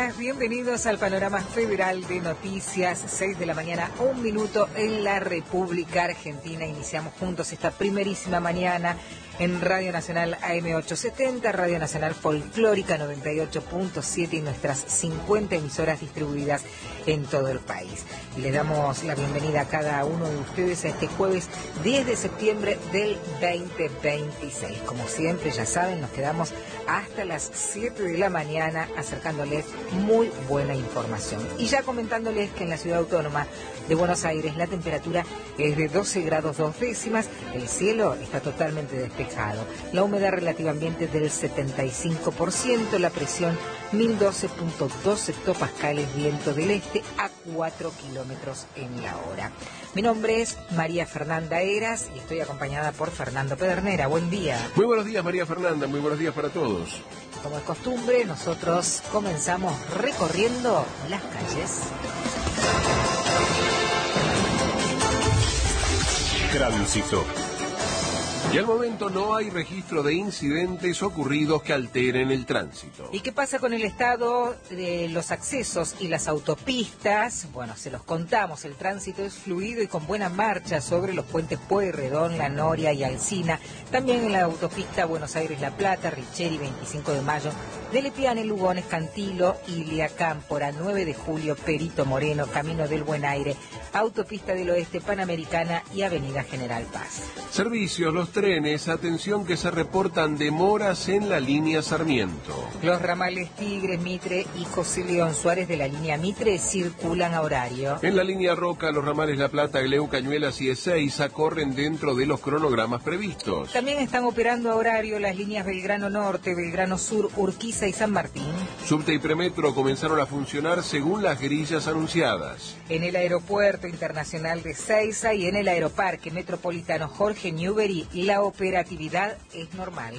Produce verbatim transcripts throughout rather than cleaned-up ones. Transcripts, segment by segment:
días, bienvenidos al Panorama Federal de Noticias, seis de la mañana, un minuto en la República Argentina. Iniciamos juntos esta primerísima mañana en Radio Nacional A M ochocientos setenta, Radio Nacional Folclórica noventa y ocho punto siete y nuestras cincuenta emisoras distribuidas en todo el país. Les damos la bienvenida a cada uno de ustedes a este jueves diez de septiembre del veinte veintiséis. Como siempre, ya saben, nos quedamos hasta las siete de la mañana acercándoles muy buena información. Y ya comentándoles que en la ciudad autónoma de Buenos Aires la temperatura es de doce grados dos décimas, el cielo está totalmente despejado, la humedad relativa ambiente del setenta y cinco por ciento, la presión mil doce punto dos hectopascales, viento del este a cuatro kilómetros en la hora. Mi nombre es María Fernanda Heras y estoy acompañada por Fernando Pedernera. Buen día. Muy buenos días, María Fernanda, muy buenos días para todos. Como es costumbre, nosotros comenzamos recorriendo las calles. Tránsito. Y al momento no hay registro de incidentes ocurridos que alteren el tránsito. ¿Y qué pasa con el estado de los accesos y las autopistas? Bueno, se los contamos, el tránsito es fluido y con buena marcha sobre los puentes Pueyrredón, La Noria y Alsina. También en la autopista Buenos Aires-La Plata, Richeri, veinticinco de mayo, de Lepiane, Lugones, Cantilo, Ilia, Cámpora, nueve de julio, Perito Moreno, Camino del Buen Aire, Autopista del Oeste, Panamericana y Avenida General Paz. Servicios, los trenes, atención que se reportan demoras en la línea Sarmiento. Los ramales Tigre, Mitre y José León Suárez de la línea Mitre circulan a horario. En la línea Roca, los ramales La Plata, Gleu, Cañuelas y Ezeiza corren dentro de los cronogramas previstos. También están operando a horario las líneas Belgrano Norte, Belgrano Sur, Urquiza y San Martín. Subte y Premetro comenzaron a funcionar según las grillas anunciadas. En el Aeropuerto Internacional de Ezeiza y en el Aeroparque Metropolitano Jorge Newbery, la operatividad es normal.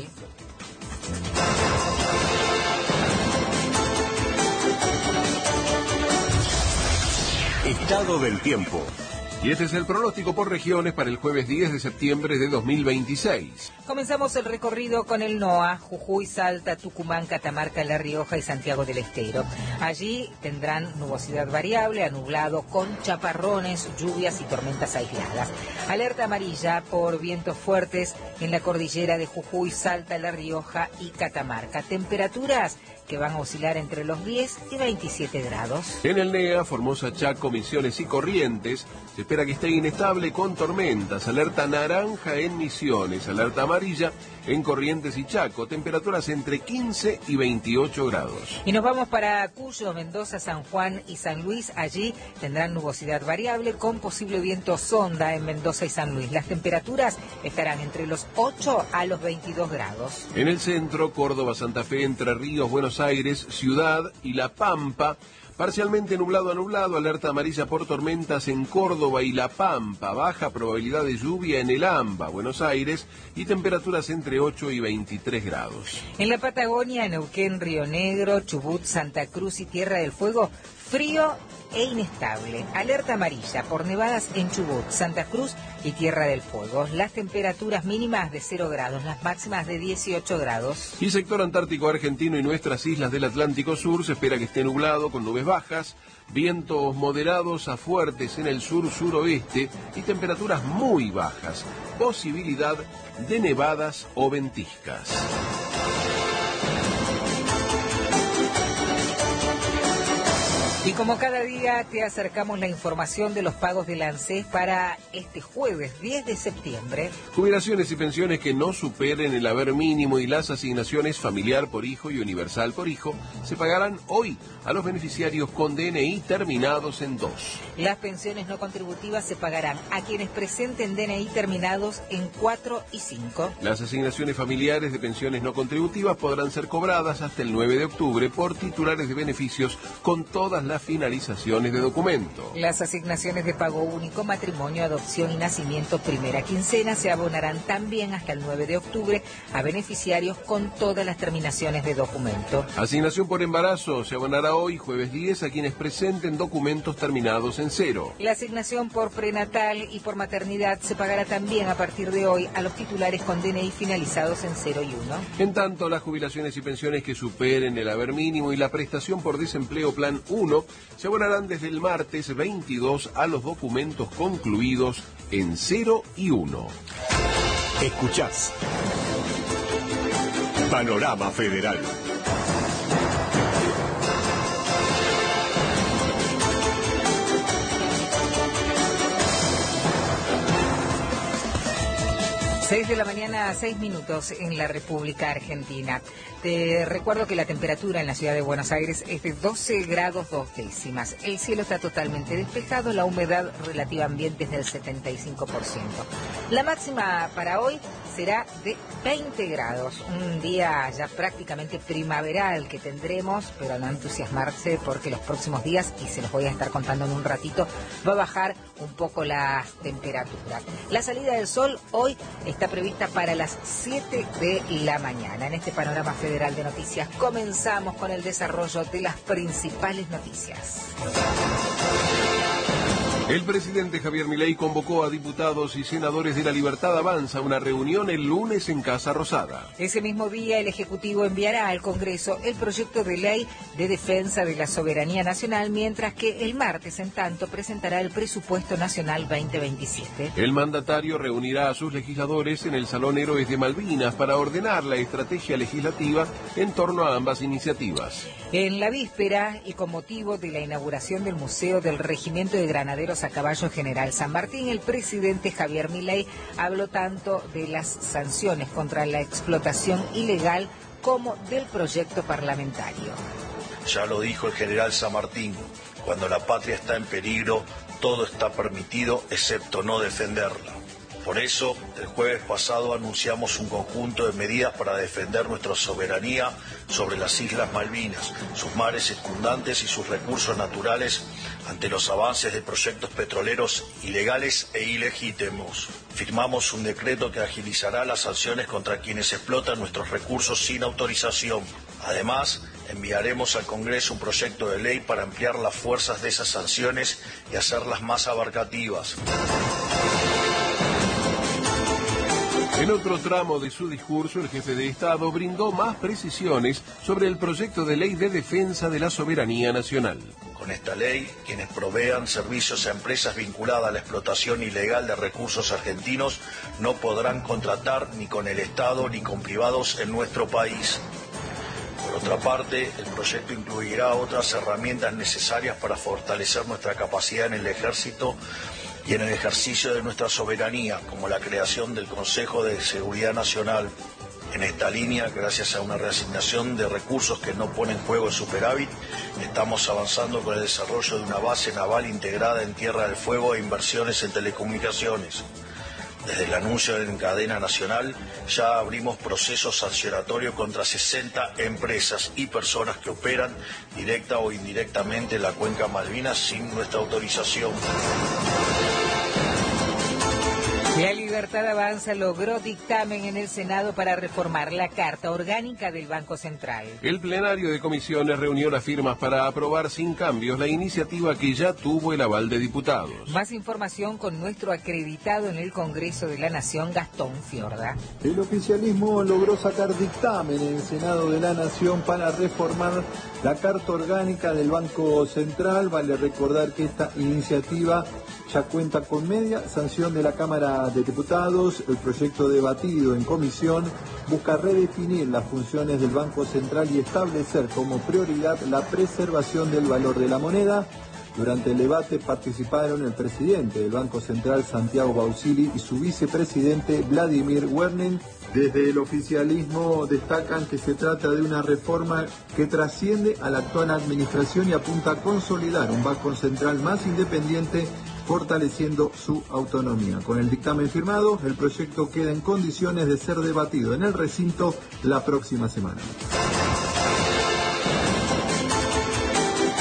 Estado del tiempo. Y este es el pronóstico por regiones para el jueves diez de septiembre de dos mil veintiséis. Comenzamos el recorrido con el NOA, Jujuy, Salta, Tucumán, Catamarca, La Rioja y Santiago del Estero. Allí tendrán nubosidad variable, a nublado con chaparrones, lluvias y tormentas aisladas. Alerta amarilla por vientos fuertes en la cordillera de Jujuy, Salta, La Rioja y Catamarca. Temperaturas que van a oscilar entre los diez y veintisiete grados. En el NEA, Formosa, Chaco, Misiones y Corrientes, se espera que esté inestable con tormentas. Alerta naranja en Misiones, alerta amarilla en Corrientes y Chaco. Temperaturas entre quince y veintiocho grados. Y nos vamos para Cuyo, Mendoza, San Juan y San Luis. Allí tendrán nubosidad variable con posible viento sonda en Mendoza y San Luis. Las temperaturas estarán entre los ocho a los veintidós grados. En el centro, Córdoba, Santa Fe, Entre Ríos, Buenos Aires, Ciudad y La Pampa, parcialmente nublado a nublado, alerta amarilla por tormentas en Córdoba y La Pampa, baja probabilidad de lluvia en el AMBA, Buenos Aires, y temperaturas entre ocho y veintitrés grados. En la Patagonia, Neuquén, Río Negro, Chubut, Santa Cruz y Tierra del Fuego, frío e inestable. Alerta amarilla por nevadas en Chubut, Santa Cruz y Tierra del Fuego. Las temperaturas mínimas de cero grados, las máximas de dieciocho grados. Y sector antártico argentino y nuestras islas del Atlántico Sur se espera que esté nublado con nubes bajas, vientos moderados a fuertes en el sur-suroeste y temperaturas muy bajas. Posibilidad de nevadas o ventiscas. Y como cada día te acercamos la información de los pagos del ANSES para este jueves diez de septiembre. Jubilaciones y pensiones que no superen el haber mínimo y las asignaciones familiar por hijo y universal por hijo se pagarán hoy a los beneficiarios con D N I terminados en dos. Las pensiones no contributivas se pagarán a quienes presenten D N I terminados en cuatro y cinco. Las asignaciones familiares de pensiones no contributivas podrán ser cobradas hasta el nueve de octubre por titulares de beneficios con todas las finalizaciones de documento. Las asignaciones de pago único, matrimonio, adopción y nacimiento primera quincena se abonarán también hasta el nueve de octubre a beneficiarios con todas las terminaciones de documento. Asignación por embarazo se abonará hoy, jueves diez, a quienes presenten documentos terminados en cero. La asignación por prenatal y por maternidad se pagará también a partir de hoy a los titulares con D N I finalizados en cero y uno. En tanto, las jubilaciones y pensiones que superen el haber mínimo y la prestación por desempleo plan uno se abonarán desde el martes veintidós a los documentos concluidos en cero y uno. Escuchás Panorama Federal. seis de la mañana, seis minutos en la República Argentina. Te recuerdo que la temperatura en la ciudad de Buenos Aires es de doce grados dos décimas. El cielo está totalmente despejado, la humedad relativa ambiente es del setenta y cinco por ciento. La máxima para hoy será de veinte grados, un día ya prácticamente primaveral que tendremos, pero no entusiasmarse porque los próximos días, y se los voy a estar contando en un ratito, va a bajar un poco las temperaturas. La salida del sol hoy está prevista para las siete de la mañana. En este panorama federal de noticias comenzamos con el desarrollo de las principales noticias. El presidente Javier Milei convocó a diputados y senadores de La Libertad Avanza a una reunión el lunes en Casa Rosada. Ese mismo día, el Ejecutivo enviará al Congreso el proyecto de ley de defensa de la soberanía nacional, mientras que el martes, en tanto, presentará el presupuesto nacional veinte veintisiete. El mandatario reunirá a sus legisladores en el Salón Héroes de Malvinas para ordenar la estrategia legislativa en torno a ambas iniciativas. En la víspera, y con motivo de la inauguración del Museo del Regimiento de Granaderos a Caballo General San Martín, el presidente Javier Milei habló tanto de las sanciones contra la explotación ilegal como del proyecto parlamentario. Ya lo dijo el general San Martín, cuando la patria está en peligro, todo está permitido excepto no defenderla. Por eso, el jueves pasado anunciamos un conjunto de medidas para defender nuestra soberanía sobre las Islas Malvinas, sus mares circundantes y sus recursos naturales ante los avances de proyectos petroleros ilegales e ilegítimos. Firmamos un decreto que agilizará las sanciones contra quienes explotan nuestros recursos sin autorización. Además, enviaremos al Congreso un proyecto de ley para ampliar las fuerzas de esas sanciones y hacerlas más abarcativas. En otro tramo de su discurso, el jefe de Estado brindó más precisiones sobre el proyecto de ley de defensa de la soberanía nacional. Con esta ley, quienes provean servicios a empresas vinculadas a la explotación ilegal de recursos argentinos no podrán contratar ni con el Estado ni con privados en nuestro país. Por otra parte, el proyecto incluirá otras herramientas necesarias para fortalecer nuestra capacidad en el ejército y en el ejercicio de nuestra soberanía, como la creación del Consejo de Seguridad Nacional. En esta línea, gracias a una reasignación de recursos que no pone en juego el superávit, estamos avanzando con el desarrollo de una base naval integrada en Tierra del Fuego e inversiones en telecomunicaciones. Desde el anuncio en cadena nacional, ya abrimos procesos sancionatorios contra sesenta empresas y personas que operan directa o indirectamente en la cuenca Malvinas sin nuestra autorización. La Libertad Avanza logró dictamen en el Senado para reformar la Carta Orgánica del Banco Central. El plenario de comisiones reunió las firmas para aprobar sin cambios la iniciativa que ya tuvo el aval de diputados. Más información con nuestro acreditado en el Congreso de la Nación, Gastón Fiorda. El oficialismo logró sacar dictamen en el Senado de la Nación para reformar la Carta Orgánica del Banco Central. Vale recordar que esta iniciativa ya cuenta con media sanción de la Cámara de Diputados. El proyecto debatido en comisión busca redefinir las funciones del Banco Central y establecer como prioridad la preservación del valor de la moneda. Durante el debate participaron el presidente del Banco Central, Santiago Bausili, y su vicepresidente, Vladimir Werning. Desde el oficialismo destacan que se trata de una reforma que trasciende a la actual administración y apunta a consolidar un Banco Central más independiente, fortaleciendo su autonomía. Con el dictamen firmado, el proyecto queda en condiciones de ser debatido en el recinto la próxima semana.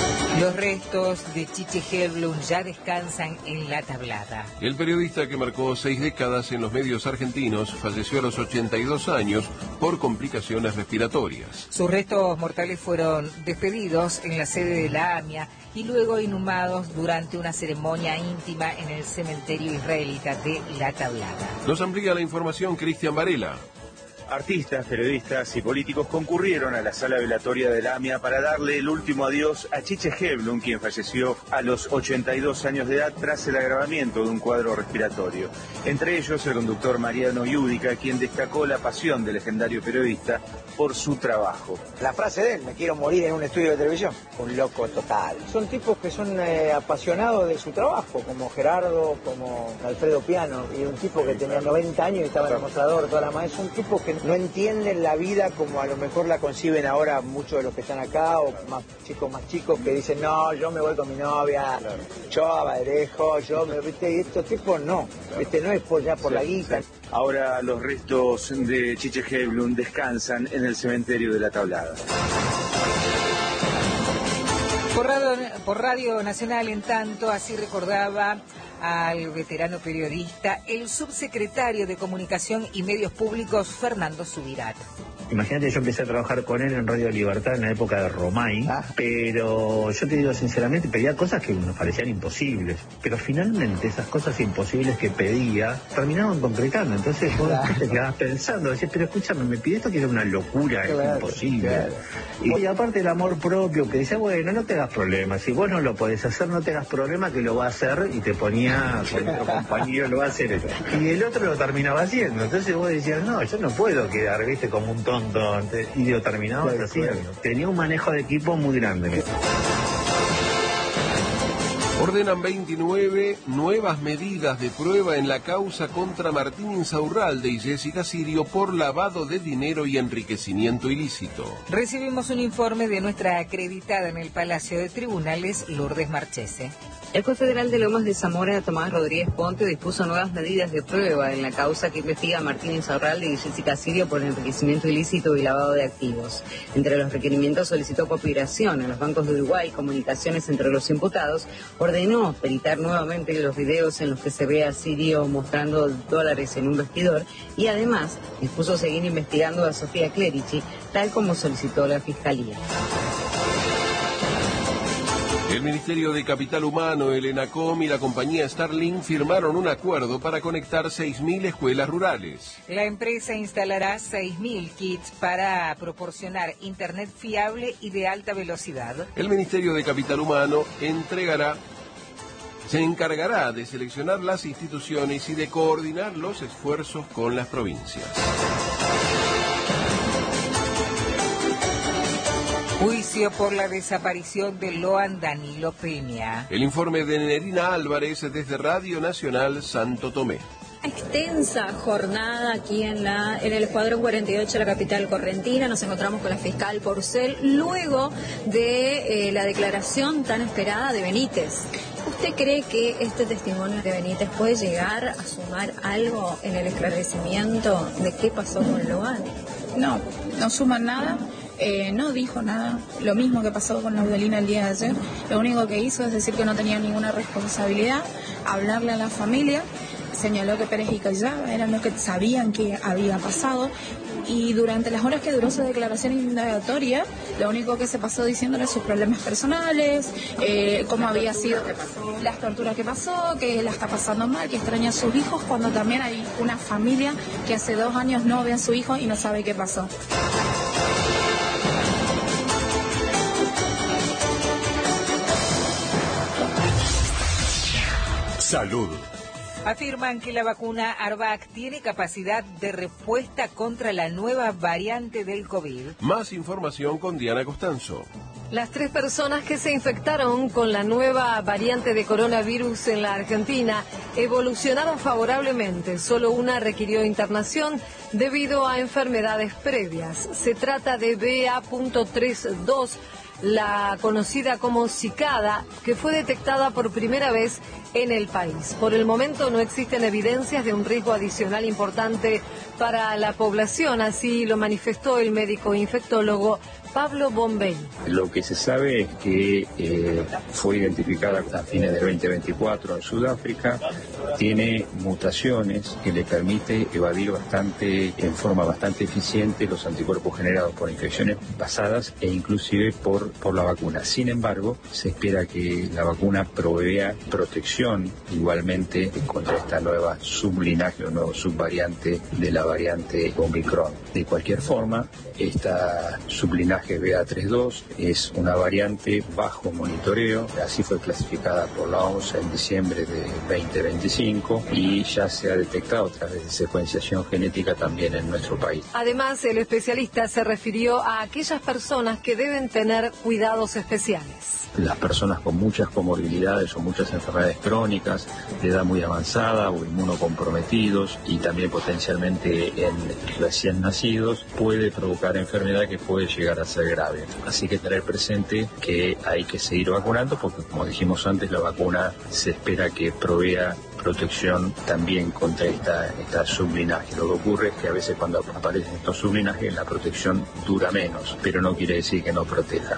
Los restos de Chiche Helblum ya descansan en la tablada. El periodista que marcó seis décadas en los medios argentinos falleció a los ochenta y dos años por complicaciones respiratorias. Sus restos mortales fueron despedidos en la sede de la AMIA y luego inhumados durante una ceremonia íntima en el cementerio israelita de La Tablada. Nos amplía la información Cristian Varela. Artistas, periodistas y políticos concurrieron a la sala velatoria de la AMIA para darle el último adiós a Chiche Helblum, quien falleció a los ochenta y dos años de edad tras el agravamiento de un cuadro respiratorio. Entre ellos el conductor Mariano Iudica, quien destacó la pasión del legendario periodista por su trabajo. La frase de él, me quiero morir en un estudio de televisión, un loco total. Son tipos que son eh, apasionados de su trabajo, como Gerardo, como Alfredo Piano, y un tipo que tenía noventa años y estaba en el mostrador toda la mañana. Son tipos que no entienden la vida como a lo mejor la conciben ahora muchos de los que están acá, o más chicos más chicos que dicen, no, yo me voy con mi novia, yo a Vallejo, yo me, viste, y estos tipos no, viste, no es por ya por sí, la guita. Sí. Ahora los restos de Chiche Helblum descansan en el cementerio de La Tablada. Por radio, por Radio Nacional, en tanto, así recordaba al veterano periodista, el subsecretario de Comunicación y Medios Públicos, Fernando Subirat. Imagínate, yo empecé a trabajar con él en Radio Libertad en la época de Romay, ah. pero yo te digo sinceramente, pedía cosas que nos parecían imposibles, pero finalmente esas cosas imposibles que pedía terminaban concretando. Entonces vos claro. te quedabas pensando, decías, pero escúchame, me pide esto que era una locura, claro, es imposible. Claro. Y, y aparte el amor propio, que decía, bueno, no te hagas problemas, si vos no lo podés hacer, no te hagas problemas, que lo va a hacer, y te ponía con otro compañero, lo va a hacer eso. Y el otro lo terminaba haciendo, entonces vos decías, no, yo no puedo quedar, viste, como un tonto, y lo terminaba claro, haciendo. Claro. Tenía un manejo de equipo muy grande. Ordenan veintinueve nuevas medidas de prueba en la causa contra Martín Insaurralde y Jessica Sirio por lavado de dinero y enriquecimiento ilícito. Recibimos un informe de nuestra acreditada en el Palacio de Tribunales, Lourdes Marchese. El juez federal de Lomas de Zamora, Tomás Rodríguez Ponte, dispuso nuevas medidas de prueba en la causa que investiga a Martín Insaurralde y Jessica Sirio por enriquecimiento ilícito y lavado de activos. Entre los requerimientos solicitó cooperación en los bancos de Uruguay, comunicaciones entre los imputados, ordenó peritar nuevamente los videos en los que se ve a Sirio mostrando dólares en un vestidor y además dispuso seguir investigando a Sofía Clerici, tal como solicitó la Fiscalía. El Ministerio de Capital Humano, el ENACOM y la compañía Starlink firmaron un acuerdo para conectar seis mil escuelas rurales. La empresa instalará seis mil kits para proporcionar internet fiable y de alta velocidad. El Ministerio de Capital Humano entregará, se encargará de seleccionar las instituciones y de coordinar los esfuerzos con las provincias. Juicio por la desaparición de Loan Danilo Peña. El informe de Nerina Álvarez desde Radio Nacional Santo Tomé. Extensa jornada aquí en la en el Escuadrón cuarenta y ocho de la capital correntina. Nos encontramos con la fiscal Porcel luego de eh, la declaración tan esperada de Benítez. ¿Usted cree que este testimonio de Benítez puede llegar a sumar algo en el esclarecimiento de qué pasó con Loan? No, no suma nada. Eh, no dijo nada, lo mismo que pasó con Laudalina el día de ayer. Lo único que hizo es decir que no tenía ninguna responsabilidad, hablarle a la familia, señaló que Pérez y Callada eran los que sabían que había pasado, y durante las horas que duró su declaración indagatoria, lo único que se pasó diciéndole sus problemas personales, eh, cómo había sido las torturas que pasó, que la está pasando mal, que extraña a sus hijos, cuando también hay una familia que hace dos años no ve a su hijo y no sabe qué pasó. Salud. Afirman que la vacuna Arvac tiene capacidad de respuesta contra la nueva variante del COVID. Más información con Diana Costanzo. Las tres personas que se infectaron con la nueva variante de coronavirus en la Argentina evolucionaron favorablemente. Solo una requirió internación debido a enfermedades previas. Se trata de B A punto treinta y dos, la conocida como cicada, que fue detectada por primera vez en el país. Por el momento no existen evidencias de un riesgo adicional importante para la población, así lo manifestó el médico infectólogo Pablo Bombay. Lo que se sabe es que eh, fue identificada a fines del veinte veinticuatro en Sudáfrica, tiene mutaciones que le permite evadir bastante, en forma bastante eficiente los anticuerpos generados por infecciones pasadas e inclusive por, por la vacuna. Sin embargo, se espera que la vacuna provea protección igualmente contra esta nueva sublinaje o nuevo subvariante de la variante Omicron. De cualquier forma, esta sublinaje B A treinta y dos es una variante bajo monitoreo, así fue clasificada por la O M S en diciembre de veinte veinticinco y ya se ha detectado a través de secuenciación genética también en nuestro país. Además, el especialista se refirió a aquellas personas que deben tener cuidados especiales. Las personas con muchas comorbilidades o muchas enfermedades crónicas de edad muy avanzada o inmunocomprometidos y también potencialmente en recién nacidos puede provocar enfermedad que puede llegar a ser grave. Así que tener presente que hay que seguir vacunando porque, como dijimos antes, la vacuna se espera que provea protección también contra esta, esta sublinaje. Lo que ocurre es que a veces cuando aparecen estos sublinajes la protección dura menos, pero no quiere decir que no proteja.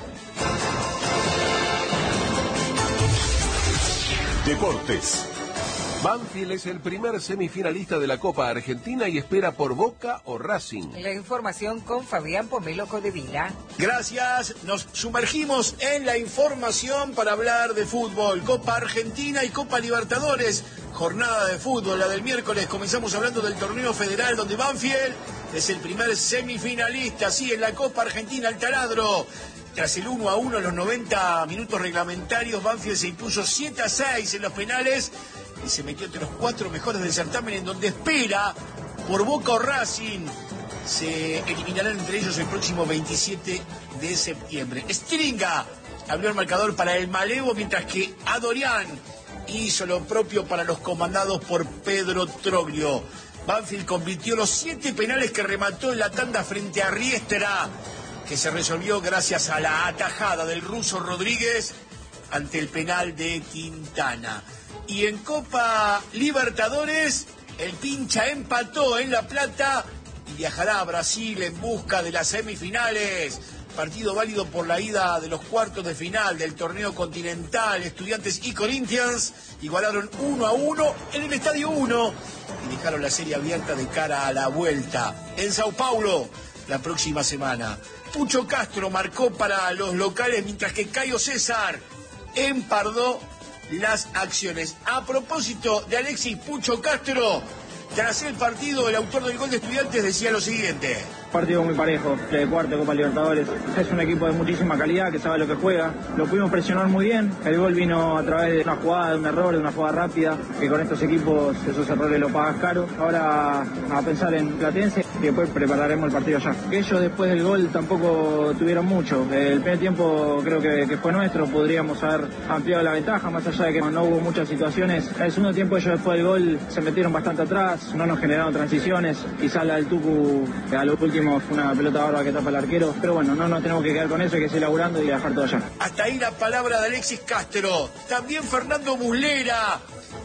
Deportes. Banfield es el primer semifinalista de la Copa Argentina y espera por Boca o Racing. La información con Fabián Pomelo Codevila. Gracias, nos sumergimos en la información para hablar de fútbol. Copa Argentina y Copa Libertadores. Jornada de fútbol, la del miércoles. Comenzamos hablando del torneo federal donde Banfield es el primer semifinalista, sí, en la Copa Argentina, el taladro. Tras el uno a uno en los noventa minutos reglamentarios, Banfield se impuso siete a seis en los penales y se metió entre los cuatro mejores del certamen, en donde espera por Boca o Racing. Se eliminarán entre ellos el próximo veintisiete de septiembre. Stringa abrió el marcador para el Malevo, mientras que Adorián hizo lo propio para los comandados por Pedro Troglio. Banfield convirtió los siete penales que remató en la tanda frente a Riestra, que se resolvió gracias a la atajada del ruso Rodríguez ante el penal de Quintana. Y en Copa Libertadores, el Pincha empató en La Plata y viajará a Brasil en busca de las semifinales. Partido válido por la ida de los cuartos de final del torneo continental. Estudiantes y Corinthians igualaron uno a uno en el Estadio uno y dejaron la serie abierta de cara a la vuelta en Sao Paulo la próxima semana. Pucho Castro marcó para los locales, mientras que Caio César empardó las acciones. A propósito de Alexis Pucho Castro, tras el partido, el autor del gol de Estudiantes decía lo siguiente: partido muy parejo, de cuarto Copa Libertadores. Es un equipo de muchísima calidad que sabe lo que juega. Lo pudimos presionar muy bien. El gol vino a través de una jugada, de un error, de una jugada rápida, que con estos equipos esos errores lo pagas caro. Ahora a pensar en Platense y después prepararemos el partido allá. Ellos después del gol tampoco tuvieron mucho. El primer tiempo creo que, que fue nuestro. Podríamos haber ampliado la ventaja, más allá de que no hubo muchas situaciones. El segundo tiempo ellos después del gol se metieron bastante atrás, no nos generaron transiciones. Quizás la del Tucu a lo último fue una pelota barba que tapa el arquero, pero bueno, no nos tenemos que quedar con eso, hay que seguir laburando y dejar todo allá. Hasta ahí la palabra de Alexis Castro. También Fernando Muslera,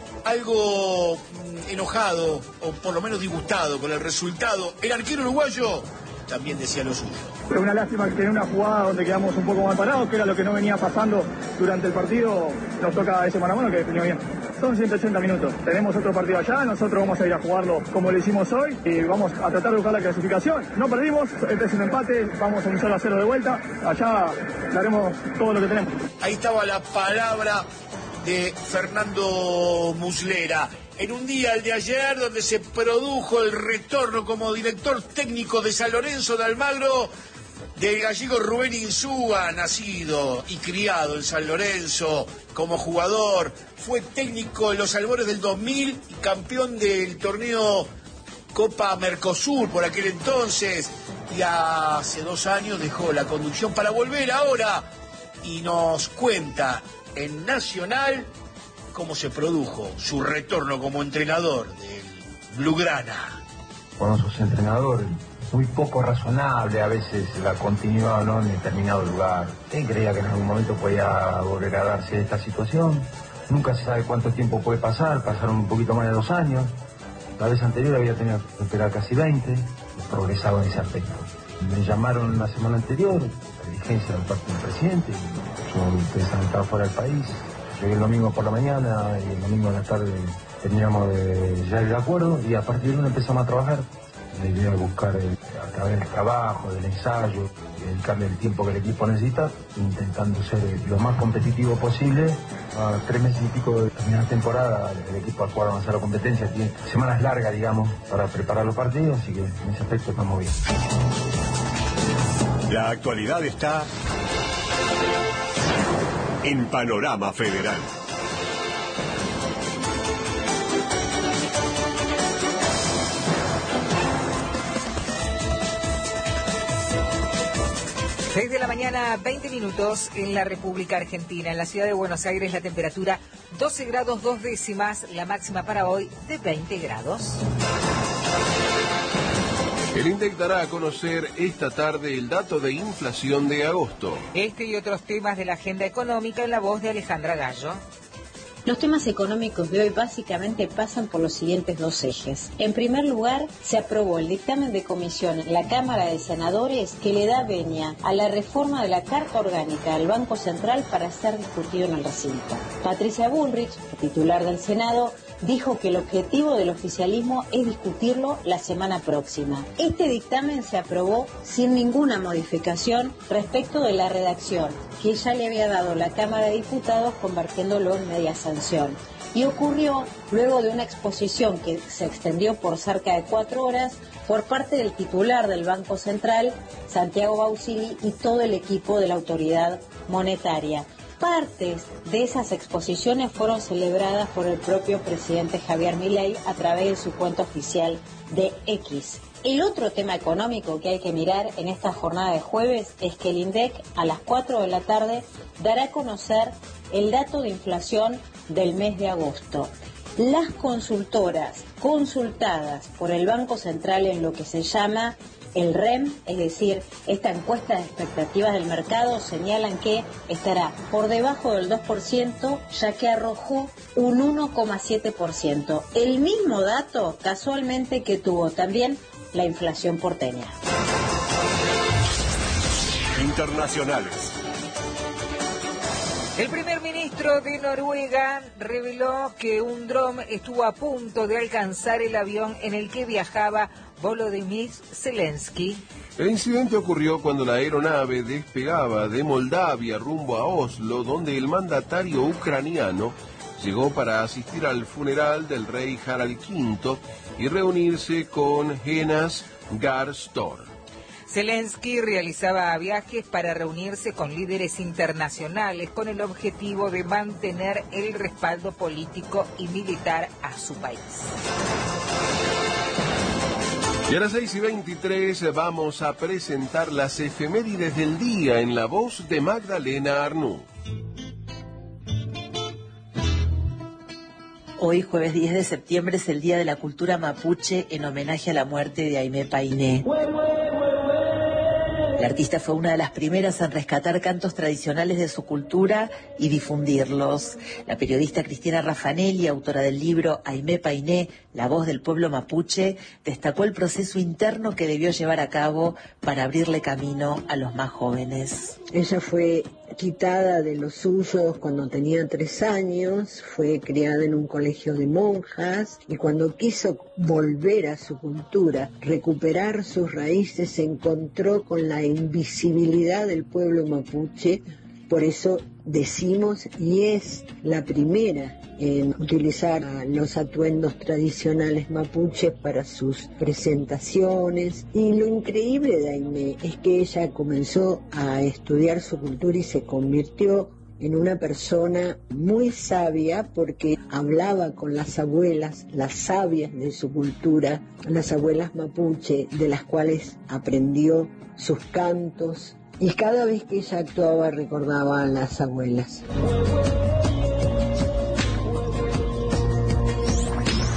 algo enojado o por lo menos disgustado con el resultado. El arquero uruguayo también decía lo suyo. Es una lástima que en una jugada donde quedamos un poco mal parados, que era lo que no venía pasando durante el partido, nos toca ese mano a mano que definió bien. Son ciento ochenta minutos, tenemos otro partido allá, nosotros vamos a ir a jugarlo como lo hicimos hoy y vamos a tratar de buscar la clasificación. No perdimos, este es un empate, vamos a un cero a cero de vuelta, allá daremos todo lo que tenemos. Ahí estaba la palabra de Fernando Muslera. En un día, el de ayer, donde se produjo el retorno como director técnico de San Lorenzo de Almagro del gallego Rubén Insúa, nacido y criado en San Lorenzo como jugador. Fue técnico en los albores del dos mil y campeón del torneo Copa Mercosur por aquel entonces. Y hace dos años dejó la conducción para volver ahora y nos cuenta en Nacional cómo se produjo su retorno como entrenador del Blaugrana. Cuando sos entrenador, muy poco razonable a veces la continuidad o no en determinado lugar. Él creía que en algún momento podía volver a darse esta situación. Nunca se sabe cuánto tiempo puede pasar, pasaron un poquito más de dos años. La vez anterior había tenido que esperar casi veinte, progresado en ese aspecto. Me llamaron la semana anterior, la diligencia de parte del presidente, y yo, ustedes han estado fuera del país. Llegué el domingo por la mañana y el domingo a la tarde terminamos de llegar el acuerdo y a partir de lunes empezamos a trabajar. La idea es buscar el, a través del trabajo, del ensayo, dedicarle el tiempo que el equipo necesita, intentando ser lo más competitivo posible. A tres meses y pico de terminar la temporada, el equipo al cual avanzar la competencia tiene semanas largas, digamos, para preparar los partidos, así que en ese aspecto estamos bien. La actualidad está en Panorama Federal. seis de la mañana, veinte minutos en la República Argentina. En la ciudad de Buenos Aires la temperatura doce grados dos décimas, la máxima para hoy de veinte grados. El INDEC dará a conocer esta tarde el dato de inflación de agosto. Este y otros temas de la agenda económica en la voz de Alejandra Gallo. Los temas económicos de hoy básicamente pasan por los siguientes dos ejes. En primer lugar, se aprobó el dictamen de comisión en la Cámara de Senadores que le da venia a la reforma de la Carta Orgánica del Banco Central para ser discutido en el recinto. Patricia Bullrich, titular del Senado, dijo que el objetivo del oficialismo es discutirlo la semana próxima. Este dictamen se aprobó sin ninguna modificación respecto de la redacción que ya le había dado la Cámara de Diputados, convirtiéndolo en media sanción. Y ocurrió luego de una exposición que se extendió por cerca de cuatro horas por parte del titular del Banco Central, Santiago Bausili, y todo el equipo de la autoridad monetaria. Partes de esas exposiciones fueron celebradas por el propio presidente Javier Milei a través de su cuenta oficial de X. El otro tema económico que hay que mirar en esta jornada de jueves es que el INDEC a las cuatro de la tarde dará a conocer el dato de inflación del mes de agosto. Las consultoras consultadas por el Banco Central en lo que se llama el R E M, es decir, esta encuesta de expectativas del mercado, señalan que estará por debajo del dos por ciento, ya que arrojó un uno coma siete por ciento. El mismo dato, casualmente, que tuvo también la inflación porteña. Internacionales. El primer ministro de Noruega reveló que un dron estuvo a punto de alcanzar el avión en el que viajaba Volodymyr Zelensky. El incidente ocurrió cuando la aeronave despegaba de Moldavia rumbo a Oslo, donde el mandatario ucraniano llegó para asistir al funeral del rey Harald quinto y reunirse con Jonas Gahr Store. Zelensky realizaba viajes para reunirse con líderes internacionales con el objetivo de mantener el respaldo político y militar a su país. Y a las seis y veintitrés vamos a presentar las efemérides del día en la voz de Magdalena Arnú. Hoy, jueves diez de septiembre, es el Día de la Cultura Mapuche en homenaje a la muerte de Aimé Painé. La artista fue una de las primeras en rescatar cantos tradicionales de su cultura y difundirlos. La periodista Cristina Raffanelli, autora del libro Aimé Painé, La voz del pueblo mapuche, destacó el proceso interno que debió llevar a cabo para abrirle camino a los más jóvenes. Ella fue quitada de los suyos cuando tenía tres años, fue criada en un colegio de monjas y cuando quiso volver a su cultura, recuperar sus raíces, se encontró con la invisibilidad del pueblo mapuche. Por eso decimos, y es la primera en utilizar los atuendos tradicionales mapuches para sus presentaciones. Y lo increíble de Aimé es que ella comenzó a estudiar su cultura y se convirtió en una persona muy sabia porque hablaba con las abuelas, las sabias de su cultura, las abuelas mapuche, de las cuales aprendió sus cantos. Y cada vez que ella actuaba recordaba a las abuelas. Y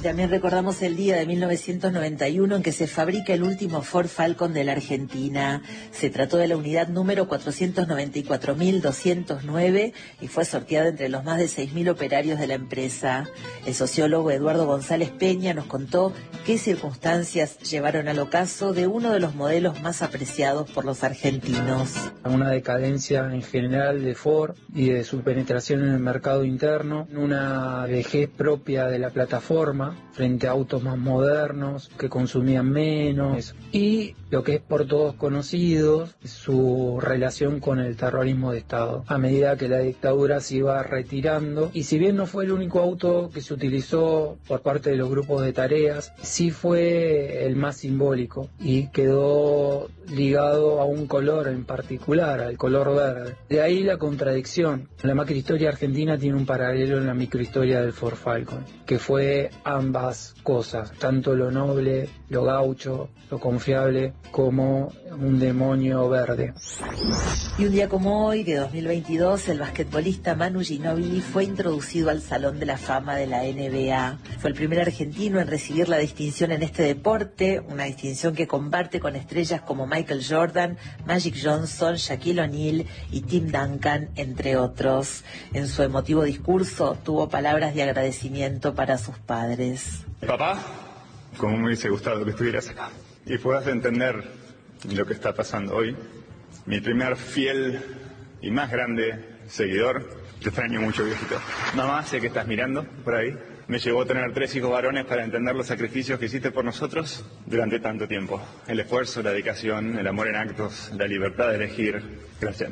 también recordamos el día de mil novecientos noventa y uno en que se fabrica el último Ford Falcon de la Argentina. Se trató de la unidad número cuatrocientos noventa y cuatro mil doscientos nueve y fue sorteada entre los más de seis mil operarios de la empresa. El sociólogo Eduardo González Peña nos contó qué circunstancias llevaron al ocaso de uno de los modelos más apreciados por los argentinos. Una decadencia en general de Ford y de su penetración en el mercado interno, una vejez propia de la plataforma frente a autos más modernos que consumían menos, y lo que es por todos conocido, su relación con el terrorismo de Estado, a medida que la dictadura se iba retirando. Y si bien no fue el único auto que se utilizó por parte de los grupos de tareas, sí fue el más simbólico y quedó ligado a un color en particular, al color verde. De ahí la contradicción. La macrohistoria argentina tiene un paralelo en la microhistoria del Ford Falcon, que fue ambas cosas, tanto lo noble, lo gaucho, lo confiable, como un demonio verde. Y un día como hoy, de dos mil veintidós, el basquetbolista Manu Ginóbili fue introducido al Salón de la Fama de la N B A. Fue el primer argentino en recibir la distinción en este deporte, una distinción que comparte con estrellas como Michael Jordan, Magic Johnson, Shaquille O'Neal y Tim Duncan, entre otros. En su emotivo discurso tuvo palabras de agradecimiento para sus padres. Papá, como me hubiese gustado que estuvieras acá y puedas entender lo que está pasando hoy. Mi primer fiel y más grande seguidor. Te extraño mucho, viejito. Mamá, sé que estás mirando por ahí. Me llevó a tener tres hijos varones para entender los sacrificios que hiciste por nosotros durante tanto tiempo. El esfuerzo, la dedicación, el amor en actos, la libertad de elegir. Gracias.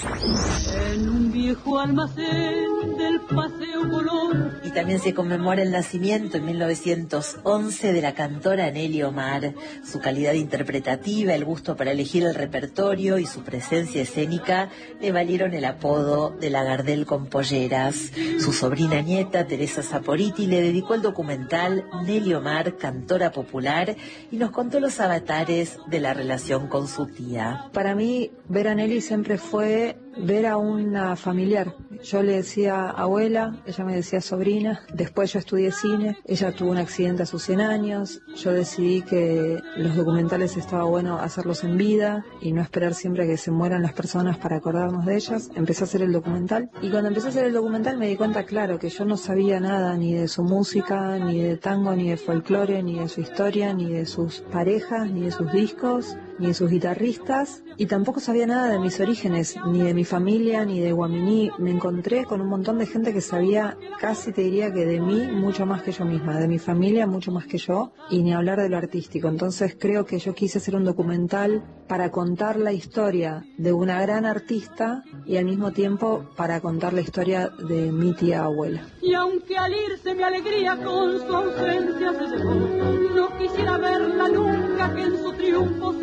En un viejo almacén del Paseo Colón. Y también se conmemora el nacimiento en mil novecientos once de la cantora Nelly Omar. Su calidad interpretativa, el gusto para elegir el repertorio y su presencia escénica le valieron el apodo de la Gardel con polleras. Su sobrina nieta, Teresa Saporiti, le dedicó el documental Nelly Omar, cantora popular, y nos contó los avatares de la relación con su tía. Para mí, ver a Nelly siempre fue ver a una familiar. Yo le decía abuela, ella me decía sobrina. Después yo estudié cine, ella tuvo un accidente a sus cien años. Yo decidí que los documentales estaba bueno hacerlos en vida y no esperar siempre a que se mueran las personas para acordarnos de ellas. Empecé a hacer el documental y cuando empecé a hacer el documental me di cuenta, claro, que yo no sabía nada ni de su música, ni de tango, ni de folclore, ni de su historia, ni de sus parejas, ni de sus discos, ni de sus guitarristas, y tampoco sabía nada de mis orígenes, ni de mi familia, ni de Guaminí. Me encontré con un montón de gente que sabía, casi te diría que de mí, mucho más que yo misma, de mi familia, mucho más que yo, y ni hablar de lo artístico. Entonces creo que yo quise hacer un documental para contar la historia de una gran artista y al mismo tiempo para contar la historia de mi tía abuela. Y aunque al irse mi alegría con su ausencia se llevó, no quisiera verla nunca que en su triunfo se